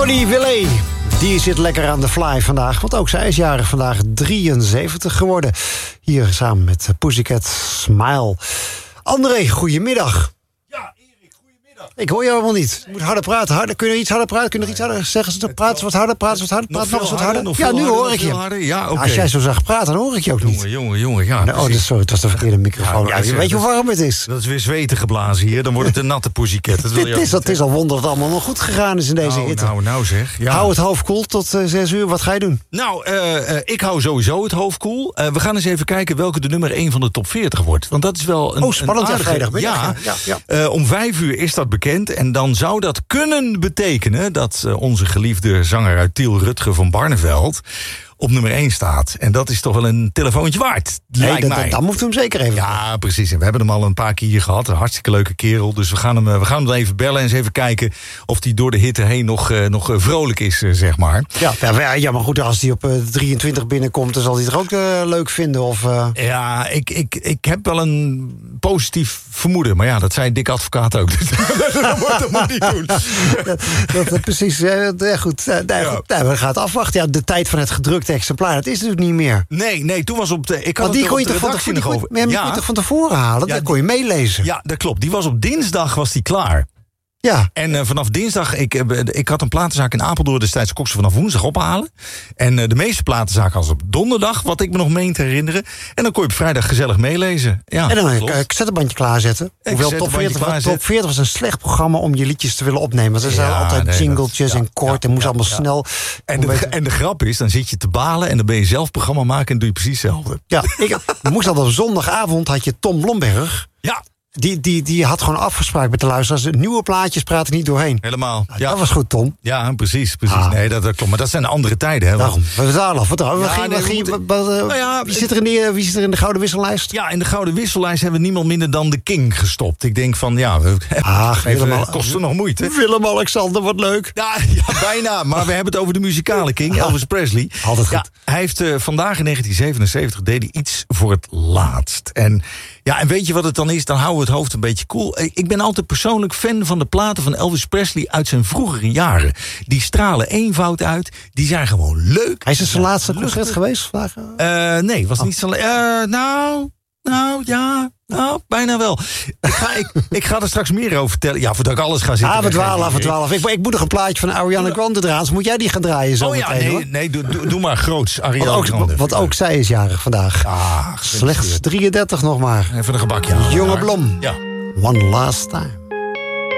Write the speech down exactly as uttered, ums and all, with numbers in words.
Tony Willey, die zit lekker aan de fly vandaag. Want ook zij is jarig vandaag, drieënzeventig geworden. Hier samen met Pussycat Smile. André, goedemiddag. Ja, Erik, goedemiddag. Ik hoor je helemaal niet. Je moet harder praten. Harder. Kun je iets harder praten? Kun je nog iets harder zeggen? Ze praten wat harder, praten wat harder. Praat nog eens wat harder. Nog ja, nu harder, hoor ik je. Harder. Ja, okay. Als jij zo zag praten, dan hoor ik je ook niet. Jongen, jongen, jongen. Ja, nou, oh, dus, sorry, het was de verkeerde microfoon. Ja, ja, ja, weet je hoe warm het is? Dat is weer zweten geblazen hier. Dan wordt het een natte Pussycat. Dat Dit is, het is al wonder dat het allemaal nog goed gegaan is in deze nou, hitte. Nou, nou zeg. Ja. Hou het hoofd koel tot uh, zes uur. Wat ga je doen? Nou, uh, uh, ik hou sowieso het hoofd koel. Uh, we gaan eens even kijken welke de nummer één van de top veertig wordt. Want dat is wel een Oh, spannend. een aardige, ja, vrijdagmiddag. Ja, ja, ja, ja. Uh, om vijf uur is dat bekend. En dan zou dat kunnen betekenen dat uh, onze geliefde zanger uit Tiel, Rutger van Barneveld, op nummer één staat. En dat is toch wel een telefoontje waard, lijkt nee, mij. Dan, dan moeten we hem zeker even. Ja, precies. En we hebben hem al een paar keer hier gehad. Een hartstikke leuke kerel. Dus we gaan hem, we gaan hem dan even bellen en eens even kijken of hij door de hitte heen nog, uh, nog uh, vrolijk is, uh, zeg maar. Ja, ja, ja, maar goed, als hij op uh, drieëntwintig binnenkomt, dan zal hij het er ook uh, leuk vinden. Of, uh... Ja, ik, ik, ik heb wel een positief vermoeden. Maar ja, dat zei Dick Advocaat ook. Dus dat moet dat moet niet doen. dat, dat, dat, precies. Uh, ja, goed. Uh, nee, Ja. goed. Nee, we gaan het afwachten. Ja, de tijd van het gedrukte exemplaar, dat is natuurlijk niet meer. Nee, nee, toen was op de... Ik had Want die het kon op je de toch van, redactie die nog kon, over. die kon Ja, je toch van tevoren halen? Ja, Dan kon je meelezen. ja, dat klopt. Die was op dinsdag was die klaar. Ja. En uh, vanaf dinsdag, ik, uh, ik had een platenzaak in Apeldoorn destijds, kon ik ze vanaf woensdag ophalen. En uh, de meeste platenzaken was op donderdag, wat ik me nog meen te herinneren. En dan kon je op vrijdag gezellig meelezen. Ja, En dan een klopt. cassettebandje klaarzetten. Hoewel top veertig, klaarzetten. top veertig was een slecht programma om je liedjes te willen opnemen. Want er zijn Ja, altijd nee, jingletjes dat- en ja, kort ja, en moest ja, allemaal ja. snel. En Hoe de, weet- en de grap is, dan zit je te balen en dan ben je zelf programma maken en doe je precies hetzelfde. Ja, ik moest al op zondagavond had je Tom Blomberg. Ja, Die, die, die had gewoon afgespraakt met de luisteraars. Nieuwe plaatjes praat ik niet doorheen. helemaal. Nou, Ja, Dat was goed, Tom. ja precies. precies. Ah. Nee, dat, dat klopt. Maar dat zijn de andere tijden. Hè? Daarom. We dalen af. Wat, wat, Ja, ging- nee, wat we ging- moeten- wat, eh, Nou ja, wie, zit er in die, wie zit er in de gouden wissellijst? Ja, in de Gouden Wissellijst hebben we niemand minder dan de King gestopt. Ik denk van, ja, we Ach, even, Willem- kost er nog moeite. Willem-Alexander, wat leuk. Ja, ja, bijna. Maar we hebben het over de muzikale King, Elvis Presley. Altijd goed. Ja, hij heeft uh, vandaag in negentien zevenenzeventig deed hij iets voor het laatst. En, ja, en weet je wat het dan is? Dan houden we het hoofd een beetje koel. Ik ben altijd persoonlijk fan van de platen van Elvis Presley uit zijn vroegere jaren. Die stralen eenvoud uit. Die zijn gewoon leuk. Hij is het zijn Ja, laatste luchtig. concert geweest vandaag? Uh, nee, was niet zo... Uh, nou, nou, ja... Nou, bijna wel. Ik ga, ik, ik ga er straks meer over vertellen. Ja, voordat ik alles ga zitten. Ah, we dwalen af, we dwalen af. Ik, ik moet nog een plaatje van Ariana Grande draaien. Moet jij die gaan draaien zo Oh ja, meteen, hoor? nee, nee doe, doe, doe maar groots, Ariana Want Grande. ook, want ook zij is jarig vandaag. Ah, Slechts drieëndertig nog maar. even een gebakje halen. Jonge Blom. Ja. One last time.